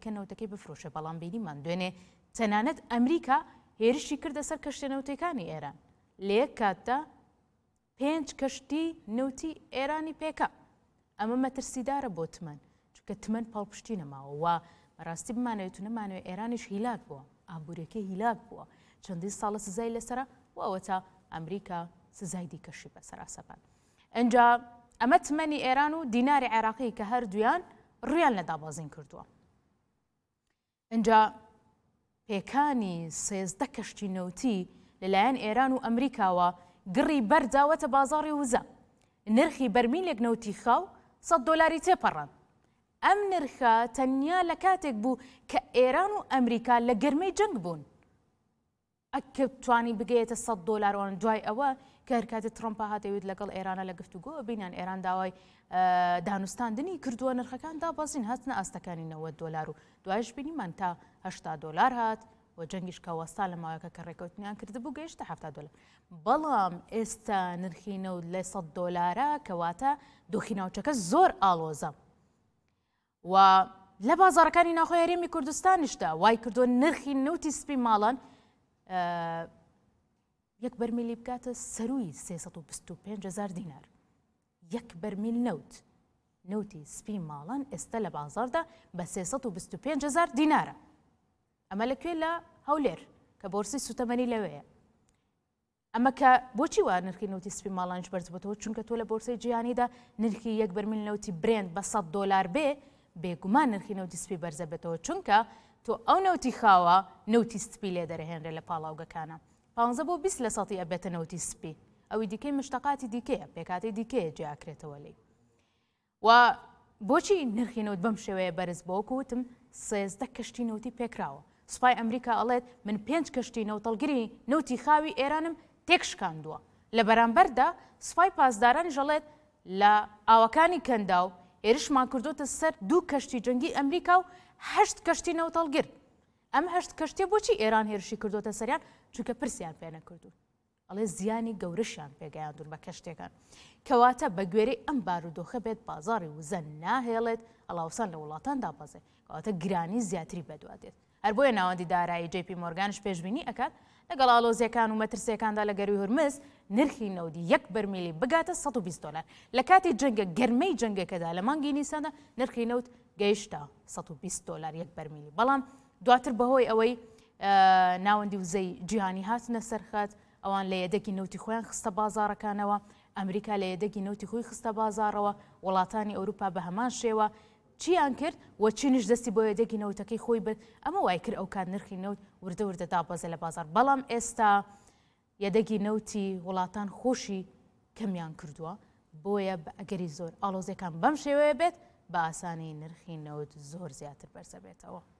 کە نەوتەکەی بفرۆشە بەڵام بینیمان دوێنێ تەنانەت ئەمریکا هێرشی کردە سەر کەشتە نەوتەکانی ئێران لە یەک کاتدا 5 کەشتی نەوتی ئێرانی پێکا ئەمە مەترسیدارە بۆ تمەن چونکە تمەن پاڵپشتی نەماوە و بەڕاستی بمانەوێت و نەمانەوێت ئێرانیش هیلاک بووە ئابوورەکەی هیلاک بووە چەندین ساڵە سزای لەسرە و ئەوە تا ئەمریکا سزای دیکەشی بەسەرا سەپان ئەنجا ئەمە تمەنی ئێران و دیناری عێراقی کە هەردوویان ڕویان لە دابەزین کردووە ئەنجا پێکانی 13 کەشتی نەوتی لەلایەن ئێران و ئەمریکاوە گڕی بەرداوەتە بازاڕی وزە نرخی بەرمیلێک نەوتی خاو $100 تێپەڕان ئەم نرخە تەنیا لە کاتێک بوو کە ئێران و ئەمریکا لە گەرمەی جەنگ بوون ئەکە توانی بگەیتە $100 وان دوای ئەوە کە هەر کاتی ترۆمپ هاتەوێت لەگەڵ ئێرانە لە گفتوگۆ بینیان ئێران داوای دانوستاندنی کردووە نرخەکان دابەزین هاتنە ئاستەکانی $90 و دوایش بینیمان تا $80 هات و جەنگیش کە وەستا لە ماوەیەکە کە ڕێکەوتنیان کردبوو گەیشتە $70 بەڵام ئێستا نرخی نەوت لە $100 کەواتە دۆخی ناوچەکە زۆر ئاڵۆزە و لە بازاڕەکانی ناوخۆی هەرێمی کوردستانیشدا وای کردووە نرخی نەوتی سپی ماڵان یەک بەرمیلی بکاتە سەرووی 325,000 دینار یەک بەرمیل نەوتی سپی ماڵان ئێستا لە بازاردا بە 325,000 دینارە ئەمە لەکوێ لە هەولێر کە بۆرسی سوتەمەنی لەوەیە ئەمە کە بۆچی وا نرخی نەوتی سپی ماڵانش بەرزبێتەوە چونکە تۆ لە بۆرسەی جیهانیدا نرخی یەک بەرمیل نەوتی برێند بە $100 بێ بێگومان نرخی نەوتی سپی بەرزە بێتەوە چونکە تۆ ئەو نەوتی خاوە نەوتی سپی لێ دەرەهێنرێ لە پاڵاوگەکانە 15 بۆ 20 لە سەڵی ئەبێتە نەوتی سپی ئەوی دیکەی مشتەقاتی دیکەیە پێکاتی دیکەیە جیاکرێتەوە لێ و بۆچی نرخی نەوت بەم شێوەیە بەرز بۆ وەکوتم 13 کەشتی نەوتی پێکراوە سوپای ئەمریکا ئەڵێت من 5 کەشتی نەوتەڵگیری نەوتی خاوی ئێرانم تێکشکاندووە لە بەرامبەردا سوپای پاسداران ژەڵێت لە ئاوەکانی کەندا و هێرشمان کردوتە سەر 2 کەشتی جەنگی ئەمریکا و 8 کەشتی نەوتەڵگر ئەم 8 کەشتێ بۆچی ئێران هێرشی کردوتە سەریان چونکە پرسیان پێ نەکردوون ئەڵێ زیانی گەورەشیان پێگەیاندون بە کەشتێکان کەواتە بە گوێرەی ئەم بارودۆخە بێت بازاڕی وزە ناهێڵێت ئەڵاوسان لە وڵاتان دابەزێ کەواتە گرانی زیاتری بەدوادێت هەر بۆیە ناوەندی دارایی JP مۆرگانش پێشبینی ئەکات لەگەڵ ئاڵۆزیەکان و مەترسیەکاندا لە گەروی هورمز نرخی نەودی یەک بەرمیلی بگاتە $120 لە کاتی جەنگە گەرمەی جەنگەکەدا لە مانگی نیساندا نرخی نەوت گەیشتە $120 یەک بەرمیلی بەڵام دواتر بەهۆی ئەوەی ناوەندی وزەی جیهانی هاتنە سەرخات ئەوان لە یەدەکی نەوتی خۆیان خستە بازاڕەکانەوە ئەمریکا لە یەدەکی نەوتی خۆی خستە بازاڕەوە وڵاتانی ئەوروپا بە هەمان شێوە چیان کرد و چینش دەستی بۆ یەدەکی نەوتەکەی خۆی بێت ئەمە وای کرد ئەو کات نرخی نەوت وردە وردە دابەزە لە بازار بەڵام ئێستا یەدەکی نەوتی وڵاتان خۆشی کەمیان کردووە بۆیە ئەگەری زۆر ئاڵۆزیەکان بەم شێوەیە بێت بە ئاسانی نرخی نەوت زۆر زیاتر بەرزە بێتەوە